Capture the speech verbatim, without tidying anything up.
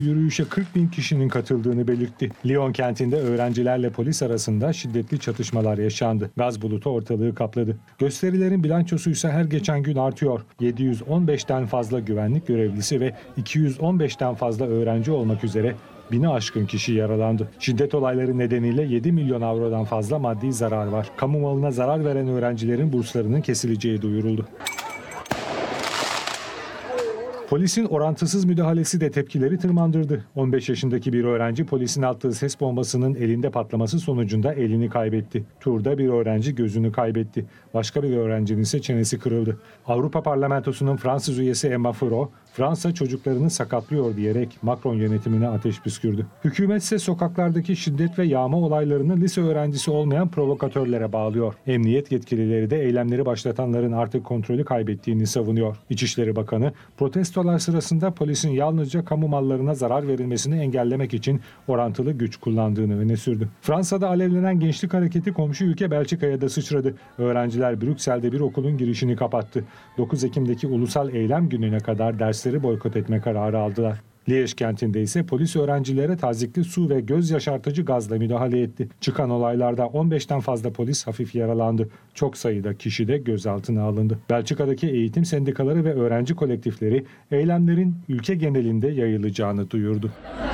Yürüyüşe kırk bin kişinin katıldığını belirtti. Lyon kentinde öğrencilerle polis arasında şiddetli çatışmalar yaşandı. Gaz bulutu ortalığı kapladı. Gösterilerin bilançosu ise her geçen gün artıyor. yedi yüz on beşten fazla güvenlik görevlisi ve iki yüz on beşten fazla öğrenci olmak üzere bini aşkın kişi yaralandı. Şiddet olayları nedeniyle yedi milyon avrodan fazla maddi zarar var. Kamu malına zarar veren öğrencilerin burslarının kesileceği duyuruldu. Polisin orantısız müdahalesi de tepkileri tırmandırdı. on beş yaşındaki bir öğrenci polisin attığı ses bombasının elinde patlaması sonucunda elini kaybetti. Turda bir öğrenci gözünü kaybetti. Başka bir öğrencinin ise çenesi kırıldı. Avrupa Parlamentosu'nun Fransız üyesi Emma Furo, Fransa çocuklarını sakatlıyor diyerek Macron yönetimine ateş püskürdü. Hükümet ise sokaklardaki şiddet ve yağma olaylarını lise öğrencisi olmayan provokatörlere bağlıyor. Emniyet yetkilileri de eylemleri başlatanların artık kontrolü kaybettiğini savunuyor. İçişleri Bakanı, protestolar sırasında polisin yalnızca kamu mallarına zarar verilmesini engellemek için orantılı güç kullandığını öne sürdü. Fransa'da alevlenen gençlik hareketi komşu ülke Belçika'ya da sıçradı. Öğrenciler Brüksel'de bir okulun girişini kapattı. dokuz Ekim'deki ulusal eylem gününe kadar dersleri boykot etme kararı aldılar. Liège kentinde ise polis öğrencilere tazikli su ve göz yaşartıcı gazla müdahale etti. Çıkan olaylarda on beşten fazla polis hafif yaralandı. Çok sayıda kişi de gözaltına alındı. Belçika'daki eğitim sendikaları ve öğrenci kolektifleri eylemlerin ülke genelinde yayılacağını duyurdu.